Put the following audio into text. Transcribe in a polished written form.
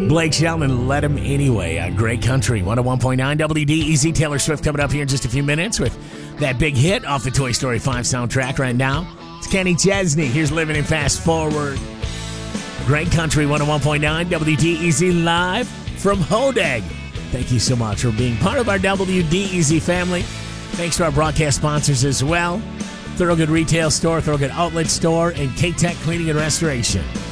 Blake Shelton, Let Him Anyway on Great Country 101.9 WDEZ. Taylor Swift coming up here in just a few minutes with that big hit off the Toy Story 5 soundtrack right now. It's Kenny Chesney. Here's Living in Fast Forward. Great Country 101.9 WDEZ live from Hodag. Thank you so much for being part of our WDEZ family. Thanks to our broadcast sponsors as well. Thorogood Retail Store, Thorogood Outlet Store, and K-Tech Cleaning and Restoration.